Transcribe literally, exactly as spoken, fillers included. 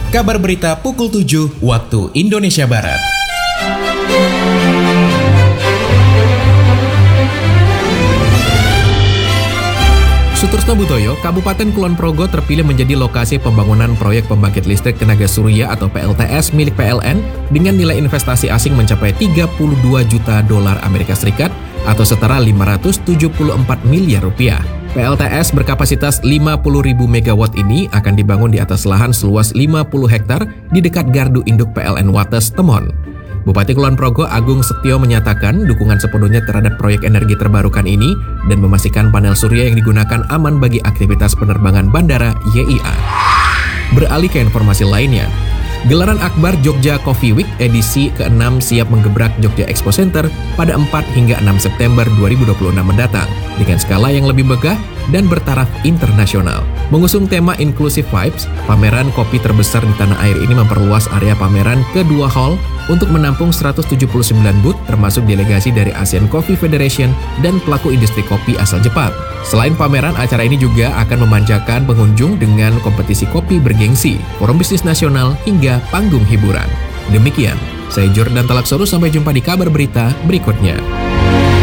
Kabar berita pukul tujuh waktu Indonesia Barat. Sutorsno Butoyo, Kabupaten Kulon Progo terpilih menjadi lokasi pembangunan proyek pembangkit listrik tenaga surya atau P L T S milik P L N dengan nilai investasi asing mencapai tiga puluh dua juta dolar Amerika Serikat atau setara lima ratus tujuh puluh empat miliar rupiah. P L T S berkapasitas lima puluh ribu megawatt ini akan dibangun di atas lahan seluas lima puluh hektar di dekat gardu induk P L N Wates Temon. Bupati Kulon Progo Agung Setio menyatakan dukungan sepenuhnya terhadap proyek energi terbarukan ini dan memastikan panel surya yang digunakan aman bagi aktivitas penerbangan bandara Y I A. Beralih ke informasi lainnya, gelaran Akbar Jogja Coffee Week edisi keenam siap menggebrak Jogja Expo Center pada empat hingga enam September dua ribu dua puluh enam mendatang dengan skala yang lebih megah dan bertaraf internasional. Mengusung tema Inclusive Vibes, pameran kopi terbesar di tanah air ini memperluas area pameran ke dua hall untuk menampung seratus tujuh puluh sembilan booth termasuk delegasi dari Asian Coffee Federation dan pelaku industri kopi asal Jepang. Selain pameran, acara ini juga akan memanjakan pengunjung dengan kompetisi kopi bergengsi, forum bisnis nasional, hingga panggung hiburan. Demikian, saya Jordan Talaksoru, sampai jumpa di kabar berita berikutnya.